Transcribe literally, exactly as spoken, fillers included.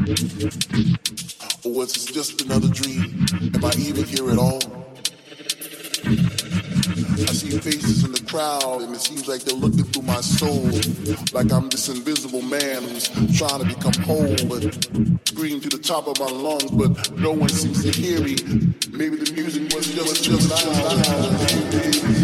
Or was this just another dream? Am I even here at all? I see faces in the crowd and it seems like they're looking through my soul, like I'm this invisible man who's trying to become whole, but scream to the top of my lungs, but no one seems to hear me. Maybe the music was just just loud.